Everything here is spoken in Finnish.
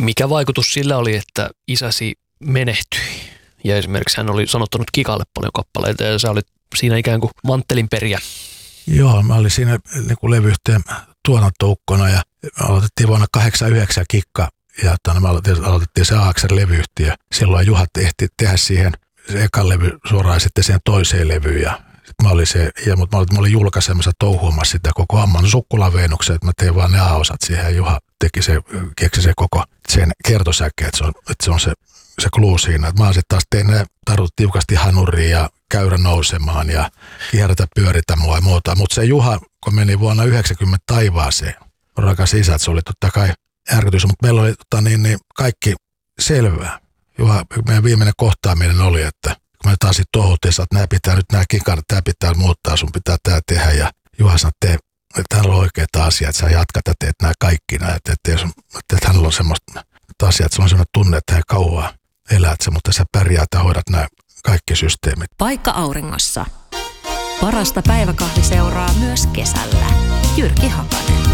mikä vaikutus sillä oli, että isäsi menehtyi? Ja esimerkiksi hän oli sanottanut Kikalle paljon kappaleita ja sä olit siinä ikään kuin manttelinperiä. Joo, mä olin siinä niin kuin levyyhtiön tuotantoukkona ja aloitettiin vuonna 1989 Kikka ja me aloitettiin se AXR-levyyhtiö. Silloin Juha ehti tehdä siihen se ekan levy suoraan sitten siihen toiseen levyyn ja mä olin julkaisemassa touhuamassa sitä koko Amman Sukkulan-Veenuksen, että mä tein vaan ne A-osat siihen ja Juha keksi se koko sen kertosäke, että se on se clue siinä. Mä sitten taas tein ne tarvitut tiukasti hanuriin ja käyrä nousemaan ja kierrätä pyöritä mua ja muuta. Mutta se Juha, kun meni vuonna 1990 taivaaseen, rakas isä, että se oli totta kai järkytys, mutta meillä oli kaikki selvää. Juha, meidän viimeinen kohtaaminen oli, että kun me taas sitten tohuttiin, että nämä kikarat, tämä pitää muuttaa, sun pitää tämä tehdä. Ja Juha sanoi, että hänellä on oikeita asiat, että sä jatkat ja teet nämä kaikki nämä. Että hänellä on semmoista asiaa, että se on semmoinen tunne, että hän kauan elät se, mutta sä pärjäät ja hoidat nämä kaikki systeemit. Paikka auringossa. Parasta päiväkahviseuraa myös kesällä. Jyrki Hakanen.